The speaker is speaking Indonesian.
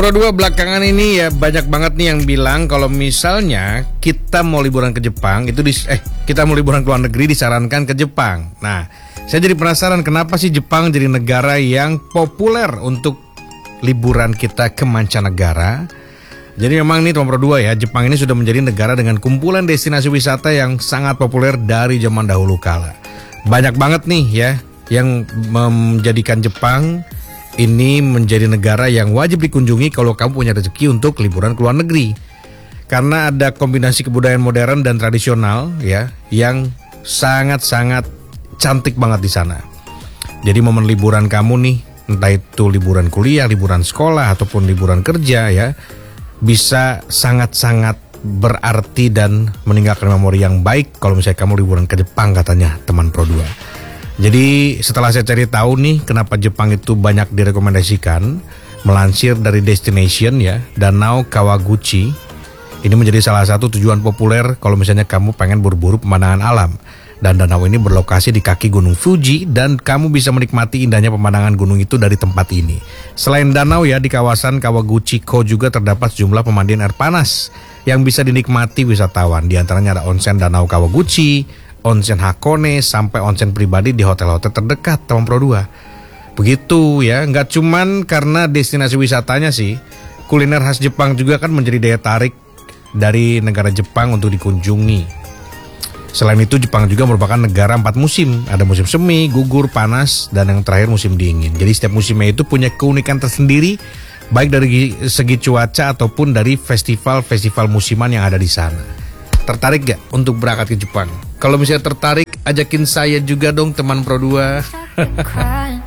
Pro 2 belakangan ini ya banyak banget nih yang bilang kalau misalnya kita mau liburan ke Jepang itu kita mau liburan ke luar negeri disarankan ke Jepang. Nah, saya jadi penasaran kenapa sih Jepang jadi negara yang populer untuk liburan kita ke mancanegara. Jadi memang nih teman Pro 2 ya, Jepang ini sudah menjadi negara dengan kumpulan destinasi wisata yang sangat populer dari zaman dahulu kala. Banyak banget nih ya yang menjadikan Jepang ini menjadi negara yang wajib dikunjungi kalau kamu punya rezeki untuk liburan ke luar negeri. Karena ada kombinasi kebudayaan modern dan tradisional ya yang sangat-sangat cantik banget di sana. Jadi momen liburan kamu nih, entah itu liburan kuliah, liburan sekolah ataupun liburan kerja ya, bisa sangat-sangat berarti dan meninggalkan memori yang baik kalau misalnya kamu liburan ke Jepang katanya teman Pro 2. Jadi setelah saya cari tahu nih kenapa Jepang itu banyak direkomendasikan, melansir dari Destination ya, Danau Kawaguchi ini menjadi salah satu tujuan populer kalau misalnya kamu pengen buru-buru pemandangan alam. Dan danau ini berlokasi di kaki Gunung Fuji dan kamu bisa menikmati indahnya pemandangan gunung itu dari tempat ini. Selain danau ya, di kawasan Kawaguchiko juga terdapat sejumlah pemandian air panas yang bisa dinikmati wisatawan. Di antaranya ada onsen Danau Kawaguchi, onsen Hakone, sampai onsen pribadi di hotel-hotel terdekat teman Pro 2. Begitu ya, nggak cuman karena destinasi wisatanya sih, kuliner khas Jepang juga kan menjadi daya tarik dari negara Jepang untuk dikunjungi. Selain itu Jepang juga merupakan negara 4 musim. Ada musim semi, gugur, panas, dan yang terakhir musim dingin. Jadi setiap musimnya itu punya keunikan tersendiri, baik dari segi cuaca ataupun dari festival-festival musiman yang ada di sana. Tertarik gak untuk berangkat ke Jepang? Kalau misalnya tertarik, ajakin saya juga dong teman Pro 2.